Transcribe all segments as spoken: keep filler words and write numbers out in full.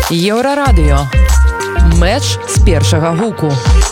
Еўрарадыё. Мэч з першага гуку.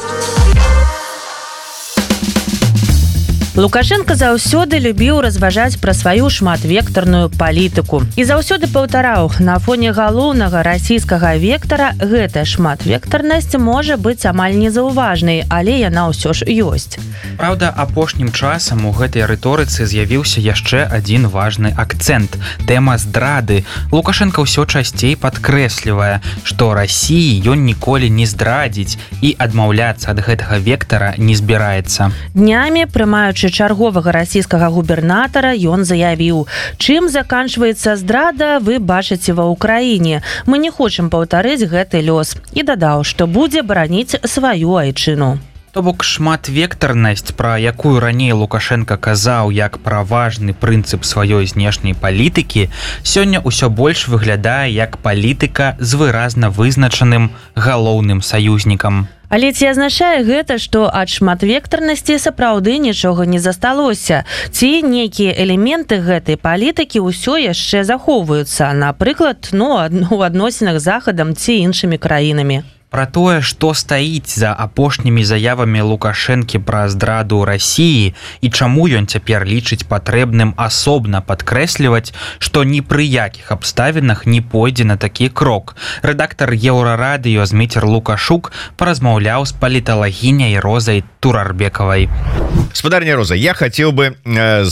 Лукашенко заўсёды любіў разважаць пра сваю шматвектарную палітыку. І заўсёды паўтараў, на фоне галоўнага расійскага вектара гэтая шматвектарнасць можа быць амаль незаўважнай, але яна ўсё ж ёсць. Праўда, апошнім часам у гэтай рыторыцы з'явіўся яшчэ адзін важны акцэнт – тэма здрады. Лукашенко ўсё часцей падкрэслівае, што Расіі ён ніколі не здрадзіць і адмаўляцца ад гэтага вектара не збіраецца. Днямі, прымаючы чарговага расійскага губернатара, ён заявіў: чым заканчваецца здрада, вы бачыце ва ўкраіне. Мы не хочам паўтарыць гэты лёс. І дадаў, што будзе бараніць сваю айчыну. То бок шматвектарнасць, пра якую раней Лукашенко казаў як пра важны прынцып сваёй знешняй палітыкі, сёння ўсё больш выглядае як палітыка з выразна вызначаным галоўным саюзнікам. Але ці азначае гэта, што ад шматвектарнасці сапраўды нічога не засталося? Ці нейкія элементы гэтай палітыкі ўсё яшчэ захоўваюцца, напрыклад, ну, у адносінах з Захадам ці іншымі краінамі? Пра тое, што стаіць за апошнімі заявамі Лукашэнкі пра здраду Расіі і чаму ён цяпер лічыць патрэбным асобна падкрэсліваць, што ні пры якіх абставінах не пойдзе на такі крок. Рэдактар Еўрарадыё Зміцер Лукашук паразмаўляў з паліталагіняй Розай Турарбекавай. Спадарня Роза, я хацеў бы э,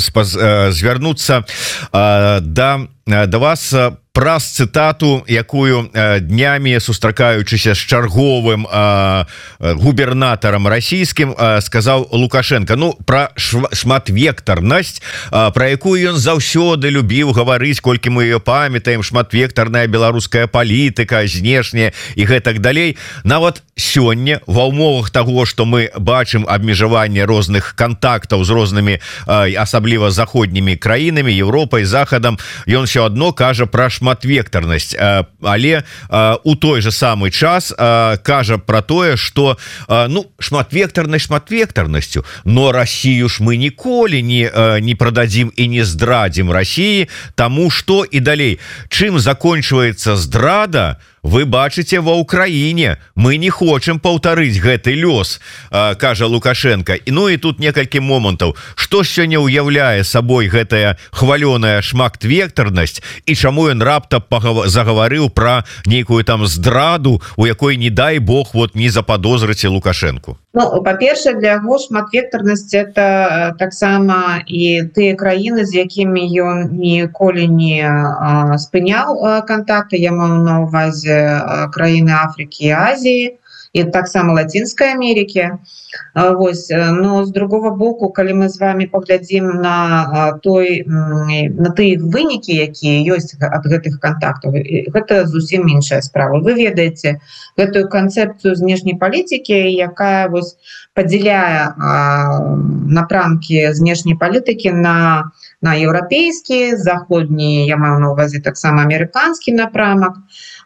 э, звярнуцца э, да, да вас э, праз цытату, якую э, днямі, сустракаючыся з чарговым э, губернатарам расійскім, э, сказаў Лукашенко. Ну, пра шматвектарнасць, э, пра якую ён заўсёды любіў гаварыць, колькі мы ее памятаем, шматвектарная беларуская палітыка, знешняя і гэтак далей. Нават сёння, ва ўмовах таго, што мы бачым абмежаванне розных контактаў з рознымі, э, асабліва заходнімі краінамі, Еўропай, Захадам, ён все адно кажа пра шматвектарнасць. шматвектарнасць, але у той же самы час кажа про тое, что ну шматвектарнасць шматвектарнасцю, но Россию ж мы ніколі не не продадим і не здрадзім России, тому что і далей, чым закончваецца здрада, вы бачыце ва ўкраіне. Мы не хочам паўтарыць гэты лёс, кажа Лукашенко. Ну і тут некалькі момантаў, што сёння ўяўляе сабой гэтая хвалёная шматвектарнасць і чаму ён рапта загаварыў пра нейкую там здраду, у якой, не дай бог, вот не заподозрыце Лукашенку. Ну, па-першае, для яго шматвектарнасць это таксама і тыя краіны, з якімі ён ніколі не спыняў кантакты. Я маю на увазе краіны Африки и Азии, и так само Латинской Америки. Вось. Но с другого боку, калі мы з вами поглядзім на той, на тыя вынікі, якія ёсць ад гэтых контактаў, гэта зусім іншая справа. Вы ведаеце гэтую канцэпцыю знешняй палітыкі, якая вось падзяляе напрамкі знешняй палітыкі на на еўрапейскі, заходні, я маю на увазе таксама амерыканскі напрамак,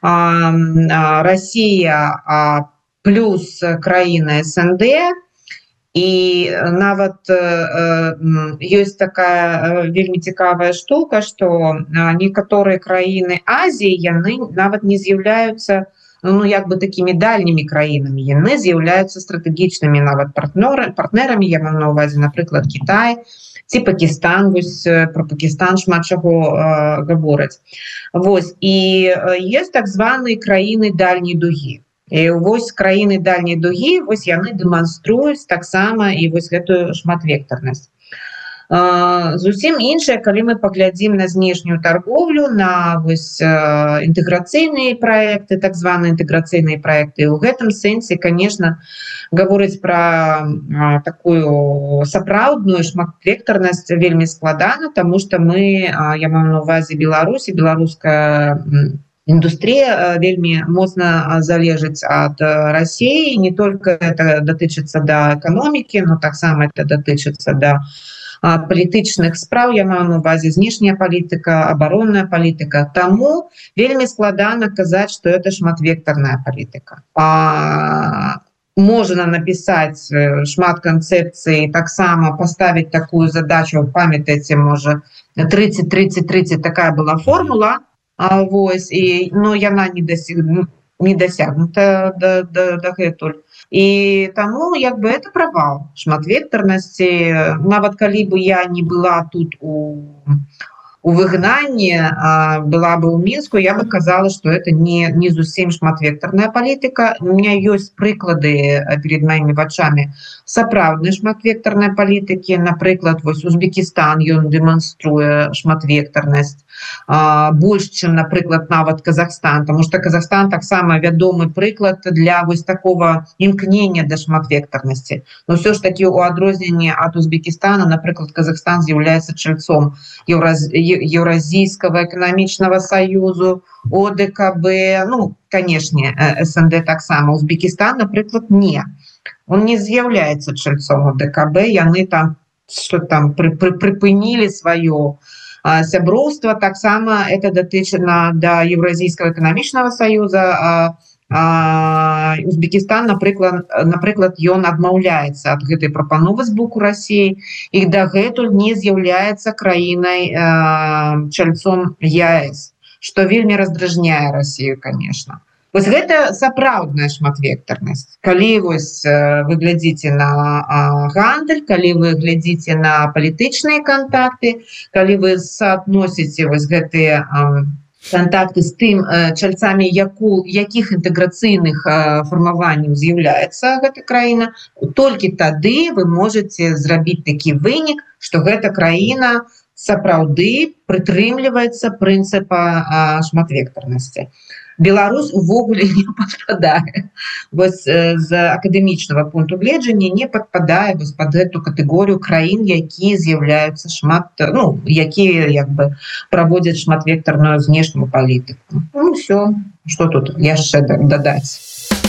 Россия плюс краіны СНД. І нават ёсць такая вельмі цікавая штука, што некаторыя краіны Азіі, яны нават не з'яўляюцца, ну, як бы такімі дальнімі краінамі, яны з'яўляюцца стратэгічнымі нават партнерамі. Я маю на увазе, напрыклад, Кітай ці Пакістан. Вось про Пакістан шмат чаго э, гавораць. Вось. І ёсць так званыя краіны дальняй дугі. І вось краіны дальняй дугі, вось яны дэманструюць таксама і вось гэтую шматвектарнасць. Зусім іншае, калі мы паглядзім на знешнюю торговлю, на вось інтэграцыйныя праекты, так званыя інтэграцыйныя праекты. У гэтым сэнсе, конечно, гаворыць пра такую сапраўдную шматвектарнасць вельмі складана, таму што мы, я маю на увазе Беларусь, беларуская индустрия вельмі моцна залежыць ад России. Не только это датычыцца да экономики, но таксама это датычыцца да палітычных спраў. Я маю на увазе знешняя палітыка, абаронная палітыка. Таму вельмі складана казаць, што это шматвектарная палітыка. А можна напісаць шмат канцэпцый, таксама паставіць такую задачу, памятаеце, можа тридцать тридцать тридцать такая была формула. А вось і ну яна не дасяг не дасягнута да, да, дагэтуль. І таму як бы это правал шматвектарнасці. Нават калі бы я не была тут у у выгнанні, а была бы ў Мінску, я бы казала, што это не, не зусім шматвектарная палітыка. У меня ёсць прыклады перед маімі вачамі сапраўднай шматвектарнай палітыкі. Напрыклад, вось Узбекістан, ён дэманструе шматвектарнасць а, больш, чым, напрыклад, нават Казахстан, потому что Казахстан таксама вядомы прыклад для вось такого імкнення да шматвектарнасці. Но ўсё ж таки у адрозненні ад Узбекістана, напрыклад, Казахстан з'яўляецца чальцом Еўраз... Еўразійскага эканамічнага саюзу, О Д К Б, ну, канешне, С Н Д таксама. Узбекістан, напрыклад, не. Он не з'яўляецца чальцом О Д К Б, яны там что там пры, пры, прыпынілі сваё а, сяброўства. Таксама это датычна да Еўразійскага эканамічнага саюза, а А, Узбекістан, напрыклад, напрыклад, ён адмаўляецца ад гэтай прапановы з боку Расіі і дагэтуль не з'яўляецца краінай а, чальцом Е А С, што вельмі раздражняе Расію, конечно. Вось гэта сапраўдная шматвектарнасць. Калі вось вы глядзіце на а, гандаль, калі вы глядзіце на палітычныя кантакты, калі вы соотносіце вось гэтыя а, контакты з тым чальцамі, яку, якіх інтэграцыйных фармаванняў з'яўляецца гэта краіна, толькі тады вы можете зрабіць такі вынік, што гэта краіна сапраўды прытрымліваецца прынцыпа шматвектарнасці. Беларусь увогуле не падпадае. Вось з акадэмічнага пункту гледжання не падпадае вось пад гэту катэгорыю краін, якія з'яўляюцца шмат, ну, якія як бы праводзяць шматвектарную знешнюю палітыку. Ну всё, што тут яшчэ дадаць.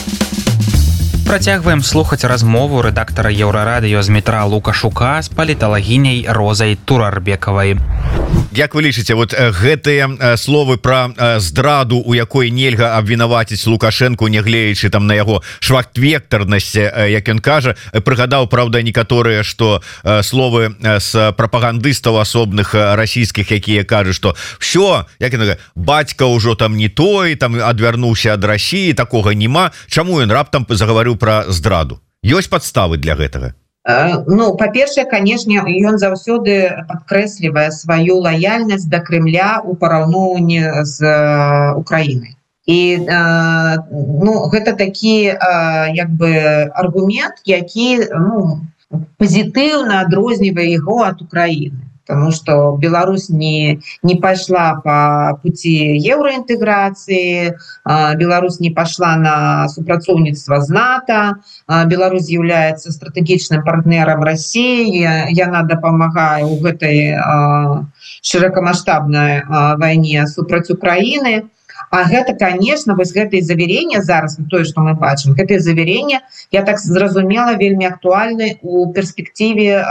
Працягваем слухаць размову рэдактара Еўрарадыё Змітра Лукашука з паліталагіняй Розай Турарбекавай. Як вы лічыце, вот гэтыя словы пра здраду, у якой нельга абвінаваціць Лукашэнку, нягледзячы там на яго шматвектарнасць, як ён кажа, прыгадаў, праўда, некаторыя, што словы з прапагандыстаў асобных расійскіх, якія кажуць, што всё, як ён, бацька ўжо там не той, там адвярнуўся ад Расіі, такога няма. Чаму ён раптам загаварыў пра здраду? Ёсць падставы для гэтага? Ну, па-першае, канешне, ён заўсёды падкрэслівае сваю лаяльнасць да Крымля ў параўноўні з Украінай. І ну, гэта такі як бы аргумент, які ну, пазітыўна адрознівае яго ад Украіны. Потому что Беларусь не, не пошла по пути евроинтеграции, Беларусь не пошла на супрацоўніцтва з НАТО, Беларусь является стратегічным партнером России, яна дапамагае ў гэтай широкомасштабной войне супраць Украины. А гэта, конечно, вось гэтые заверения зараз, тое, что мы бачым, гэтые заверения, я так зразумела, вельмі актуальны у перспективе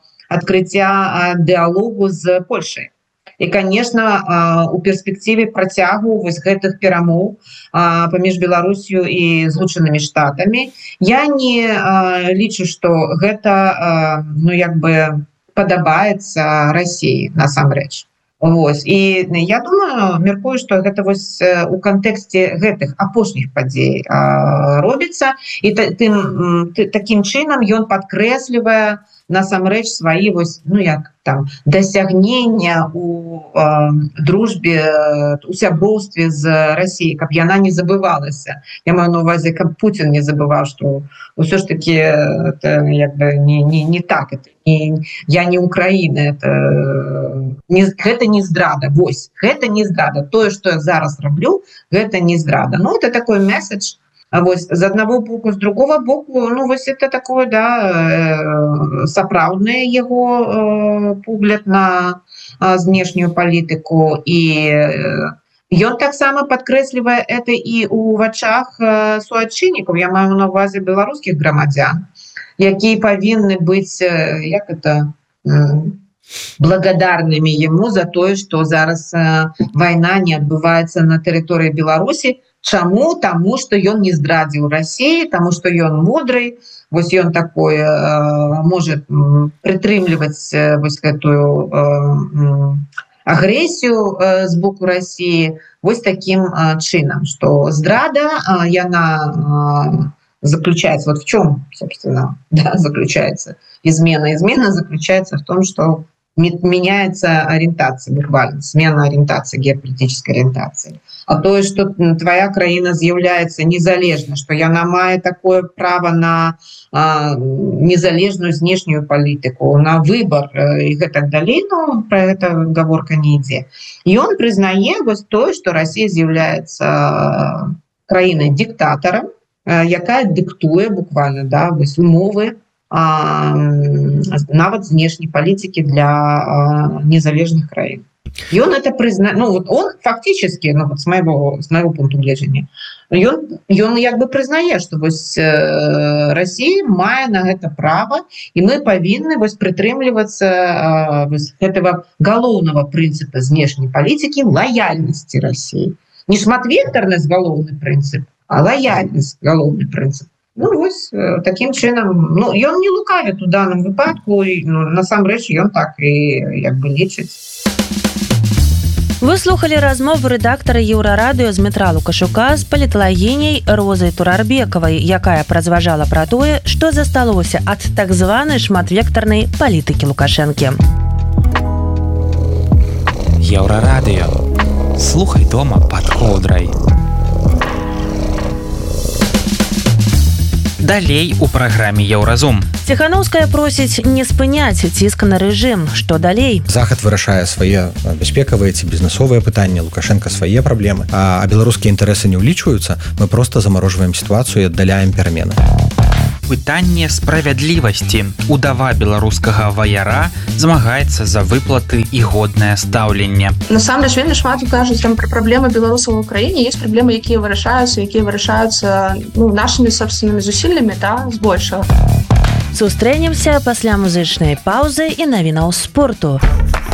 открытия диалогу з Польшей. И, конечно, у перспективе працягу вось гэтых перамоў паміж Беларусью и Злучанымі Штатамі я не лічу, что гэта ну як бы падабаецца России насамрэч. Вось. І я думаю, меркую, што гэта вось у кантэксце гэтых апошніх падзей робіцца, і тым такім чынам ён падкрэслівае насамрэч сваі вось, ну як там дасягнення у э, дружбе, у сяброўстве з Расіяй, каб яна не забывалася. Я маю на увазе, каб Путін не забываў, што ўсё ж таки это як бы не, не, не так, это не, я не Украіна, это не, гэта не здрада. Вось, гэта не здрада. Тое, што я зараз раблю, гэта не здрада. Ну, это такой месседж. А вось з аднаго боку, з другого боку, ну вось это такое, да, сапраўдны яго погляд на знешнюю палітыку, і ён таксама падкрэслівае это і ў вачах суайчыннікаў, я маю на увазе беларускіх грамадзян, якія павінны быць, як это, благодарнымі яму за тое, што зараз вайна не адбываецца на тэрыторыі Беларусі. Чаму? Таму, што ён не здрадзіў Расіі, таму, што ён мудрый, вось ён такой э, можа прытрымліваць вось гэтую э, агрэсію з боку России вось таким чынам, что здрада яна заключается, вот в чем, собственно, да, заключается измена. Измена заключается в том, что меняется ориентация, буквально, смена ориентации, геополитической ориентации. А то, что твоя краина з'является незалежно, что яна мае такое право на а, незалежную внешнюю политику, на выбор и так далее, но про это гаворка не ідзе. И он признае вот то, что Россия з'является краиной-диктатором, якая диктуе буквально, да, умовы а, нават знешняй палітыкі для а, незалежных краін. И он это признает, ну вот он фактически, ну вот с моего, с моего пункту гледжання, он, он как бы признает, что вось, э, Россия мае на это право, и мы повинны вось прытрымлівацца э, вось, этого галоўнага принципа знешняй политики лояльности России. Не шматвектарнасць галоўны принцип, а лояльность галоўны принцип. Ну вось таким чынам, ну ён не лукавіць у данном выпадку, і, ну, насамрэч ён так і як бы лічыць. Вы слухали размову рэдактара Еўрарадыё Змітра Лукашука з паліталагіняй Розай Турарбекавай, якая празважала пра тое, што засталося ад так званай шматвектарнай палітыкі Лукашэнкі. Еўрарадыё. Слухай дома пад коўдрай. Далей у праграме Еўразум. Ціханаўская просіць не спыняць ціск на рэжым. Што далей? Захад вырашае свае бяспекавыя ці бізнесовыя пытанні, Лукашенко свае праблемы, а беларускія інтарэсы не ўлічваюцца, мы проста замарожваем сітуацыю і аддаляем перамены. Пытанне справядлівасці. Удава беларускага ваяра змагаецца за выплаты і годнае стаўленне. Насамрэч вельмі шмат кажуць пра праблемы беларусаў у краіне. Ёсць праблемы, якія вырашаюцца, якія вырашаюцца ну, нашымі собственнымі зусіллямі, да, збольшага. Сустрэнемся пасля музычнай паўзы і навінаў спорту.